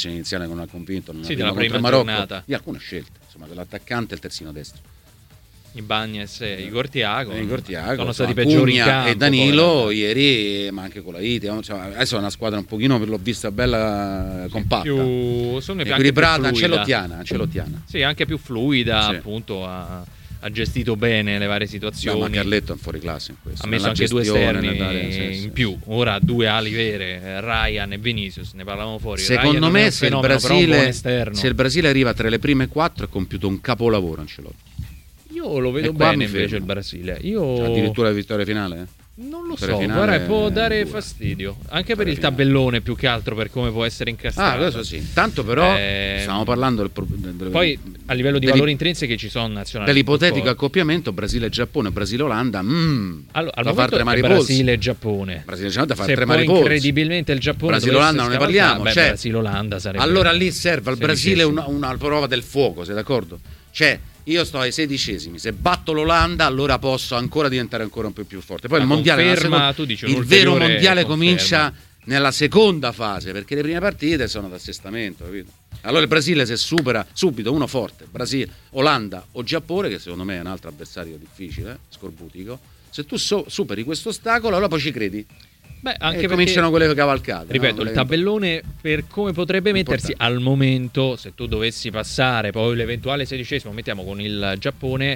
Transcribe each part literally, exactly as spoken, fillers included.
formazione iniziale non ha convinto, non sì, arriva della contro prima il Marocco, giornata. di alcune scelte, insomma, dell'attaccante e il terzino destro. Ibáñez e Igor Thiago, Igor Thiago sono stati insomma, peggiori in Cugna campo e Danilo poi, ieri, ma anche con la Iti, insomma, adesso è una squadra un pochino, l'ho vista bella, compatta, più, sono equilibrata, anche più fluida. ancelottiana, ancelottiana. Sì, anche più fluida, Sì. appunto, ha, ha gestito bene le varie situazioni. No, ma Carletto è un fuori classe in questo. Ha messo nella anche due gestione, esterni nell'area, sì, in sì, più, sì. ora due ali vere, Ryan e Vinicius, ne parlavamo fuori. Secondo Ryan non è me un se il, fenomeno, però un buon Brasile, esterno. se il Brasile arriva tra le prime quattro ha compiuto un capolavoro Ancelotti. Io lo vedo E qua bene mi invece fermo. il Brasile. Io Addirittura la vittoria finale? eh? non lo vittoria so, finale guarda, può dare dura. fastidio anche per Vittoria il finale. tabellone più che altro per come può essere Ah, incastrato. questo sì. Tanto però Eh, stiamo parlando del, pro- del, del- Poi a livello di dell'i- valori intrinseci ci sono nazionali. dell'ipotetico tutto- accoppiamento Brasile-Giappone, Brasile-Olanda, mm, Allora, al da far momento tremare è i polsi. Brasile e Giappone. Brasile-Olanda da far Se tremare i poi polsi. incredibilmente il Giappone Brasile-Olanda dovesse non ne scavalcare, parliamo, beh, cioè, Brasile-Olanda sarebbe allora lì serve al Brasile sedicesimo. una, una prova del fuoco, sei d'accordo? Cioè io sto ai sedicesimi, se batto l'Olanda allora posso ancora diventare ancora un po' più forte. Poi La il mondiale, nella conferma, seconda- tu dici, il vero un'ulteriore mondiale conferma. comincia nella seconda fase, perché le prime partite sono d'assestamento, capito? Allora il Brasile se supera subito uno forte, Brasile, Olanda o Giappone, che secondo me è un altro avversario difficile, eh, scorbutico, se tu so- superi questo ostacolo allora poi ci credi. Beh, anche e perché, cominciano quelle cavalcate. ripeto, no? Quelle- il tabellone per come potrebbe mettersi Importante. al momento, se tu dovessi passare poi l'eventuale sedicesimo, mettiamo con il Giappone,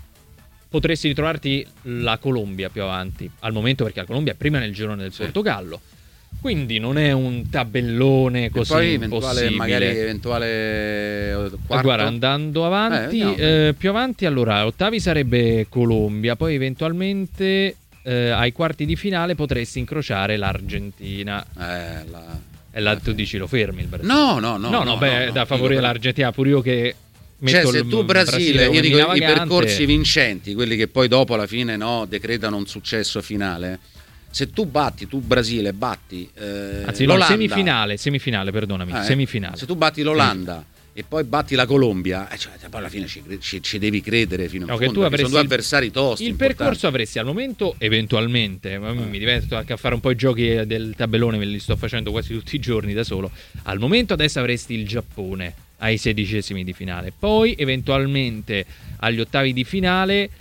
potresti ritrovarti la Colombia più avanti al momento, perché la Colombia è prima nel girone del Sì. Portogallo, quindi non è un tabellone E così poi eventuale, impossibile. magari eventuale Eh, quarto. Guarda, andando avanti, Eh, vediamo. eh, più avanti, allora, ottavi sarebbe Colombia, poi eventualmente eh, ai quarti di finale potresti incrociare l'Argentina. Eh, la... E là tu dici lo fermi il Brasile? No, no, no. no, no, beh, no, da favorire dico, l'Argentina, pure io che Cioè, metto se il tu Brasile, io come dico i minavagante, percorsi vincenti, quelli che poi dopo alla fine no, decretano un successo finale. Se tu batti, tu Brasile batti eh, anzi no, l'Olanda, semifinale, semifinale, perdonami, eh, semifinale. Se tu batti l'Olanda e poi batti la Colombia, eh, cioè, poi alla fine ci, ci, ci devi credere fino in No, che fondo, tu perché sono avresti due avversari tosti. il importanti. percorso avresti al momento eventualmente, ma mi diverto anche a fare un po' i giochi del tabellone, me li sto facendo quasi tutti i giorni da solo. Al momento adesso avresti il Giappone ai sedicesimi di finale, poi eventualmente agli ottavi di finale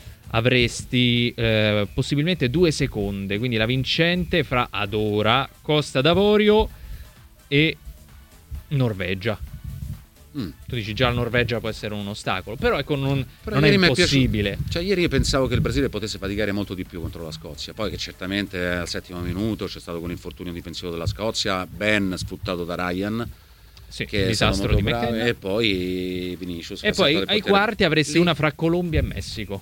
avresti eh, possibilmente due seconde, quindi la vincente fra Adora, Costa d'Avorio e Norvegia. Mm. Tu dici già la Norvegia può essere un ostacolo, però ecco non, Però non è ieri mi è impossibile. piaciuto- Cioè, ieri io pensavo che il Brasile potesse faticare molto di più contro la Scozia. Poi che certamente al settimo minuto c'è stato con l'infortunio difensivo della Scozia, ben sfruttato da Ryan, Sì, che è stato disastro molto di bravo, McKenna. e poi Vinicius. che E ha poi saltato il ai portiere. quarti avresti Lì- una fra Colombia e Messico,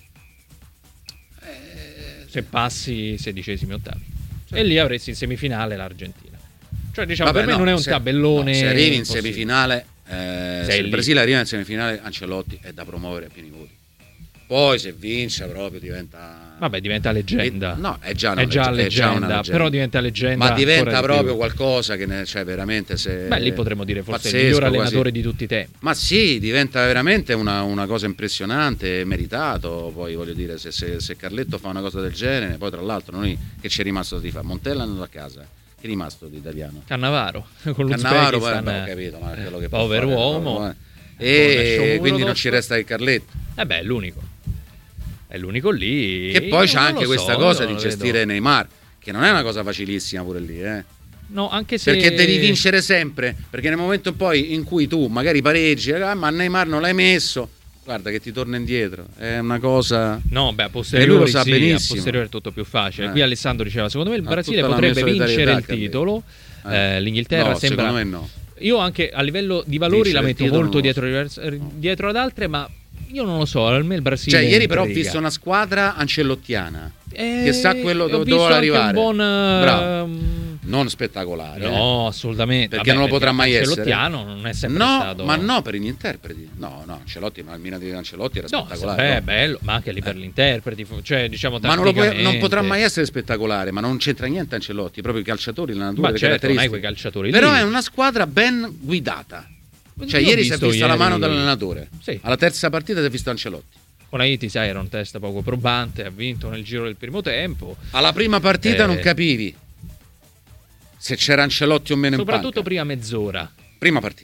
Eh, se passi sedicesimi ottavi. E lì avresti in semifinale l'Argentina. Cioè diciamo, vabbè, per me no, non è un se- tabellone no, se arrivi in impossibile. semifinale, eh, se Sei il lì. Brasile arriva in semifinale, Ancelotti è da promuovere a pieni voti. Poi se vince proprio diventa... Vabbè, diventa leggenda. Eh, no, è già una è già legge- è già leggenda, una leggenda. però diventa leggenda Ma diventa ancora di proprio più. qualcosa che ne, cioè veramente se Beh, lì potremmo dire forse pazzesco, il miglior quasi. allenatore di tutti i tempi. Ma sì, diventa veramente una, una cosa impressionante, meritato. Poi voglio dire, se, se, se Carletto fa una cosa del genere, poi tra l'altro noi che ci è rimasto di fare, Montella è andato a casa, che è rimasto di italiano. Cannavaro con Cannavaro, l'Uzbekistan, poi, ho capito, ma quello che può povero fare, uomo, proprio, eh. con E Shomurodov. quindi non ci resta che Carletto. Eh beh, è l'unico. È l'unico lì. Che poi c'è Non anche lo questa so, cosa non di lo gestire vedo. Neymar, che non è una cosa facilissima pure lì, eh. No, anche se Perché devi vincere sempre, perché nel momento poi in cui tu magari pareggi, ah, ma Neymar non l'hai messo, guarda che ti torna indietro, è una cosa... No, beh, a E lui posteriori lo sa sì, benissimo. a posteriori è tutto più facile. Eh. Qui Alessandro diceva, secondo me il Ha Brasile tutta la potrebbe mia vincere solidarietà, il Carletto. titolo. Eh. Eh, L'Inghilterra No, sembra... secondo me no. Io anche a livello di valori Vincere la il metto titolo molto non dietro, lo rivers- dietro ad altre, ma io non lo so, a me il Brasile Cioè ieri però ho intriga. visto una squadra ancelottiana, Eh, che sa quello ho dove visto vuole anche arrivare. un buon Bravo. ehm, non spettacolare. eh. no, assolutamente. Perché non lo potrà mai essere. Ancelottiano non è sempre No, stato. ma no per gli interpreti. No, no, Ancelotti, ma il Milan di Ancelotti era No, spettacolare. è no? bello, ma anche lì per gli interpreti, cioè diciamo Ma non, lo puoi- non tatticamente. potrà mai essere spettacolare, ma non c'entra niente Ancelotti, proprio i calciatori, la natura, Ma le certo, non hai caratteristiche. quei calciatori Però lì. è una squadra ben guidata. Cioè Io ho ieri si è visto vista la ieri- mano dell'allenatore. Sì. Alla terza partita si è visto Ancelotti. Con Haiti, sai, era un test poco probante, ha vinto nel giro del primo tempo. Alla prima partita Eh. non capivi se c'era Ancelotti o meno in Soprattutto panca. prima mezz'ora. Prima partita.